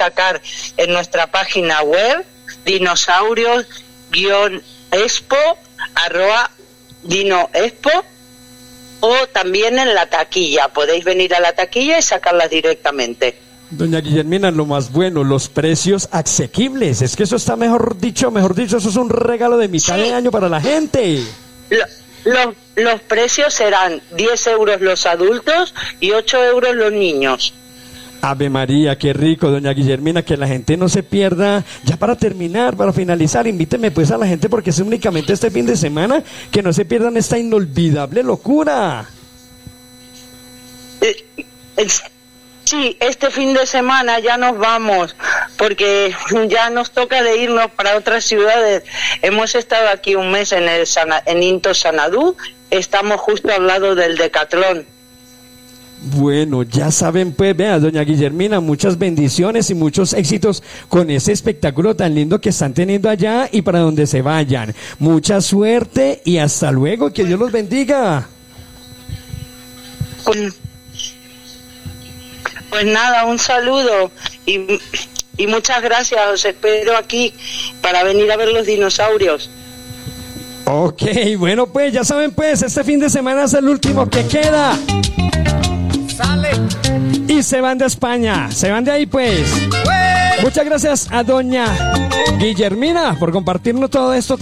sacar en nuestra página web, dinosaurios-expo@dinoexpo, o también en la taquilla. Podéis venir a la taquilla y sacarlas directamente. Doña Guillermina, lo más bueno, los precios asequibles. Es que eso está mejor dicho, eso es un regalo de mitad de año para la gente. Los precios serán 10 euros los adultos y 8 euros los niños. Ave María, qué rico, doña Guillermina, que la gente no se pierda. Ya para terminar, para finalizar, invíteme pues a la gente, porque es únicamente este fin de semana, que no se pierdan esta inolvidable locura. Sí, este fin de semana ya nos vamos, porque ya nos toca de irnos para otras ciudades. Hemos estado aquí un mes en Into Sanadú, estamos justo al lado del Decatlón. Bueno, ya saben pues, vea, doña Guillermina, muchas bendiciones y muchos éxitos con ese espectáculo tan lindo que están teniendo allá y para donde se vayan. Mucha suerte y hasta luego, que Dios los bendiga. Pues nada, un saludo y muchas gracias, os espero aquí para venir a ver los dinosaurios. Ok, bueno pues, ya saben pues, este fin de semana es el último que queda. Sale. Y se van de España, se van de ahí pues. Muchas gracias a doña Guillermina por compartirnos todo esto.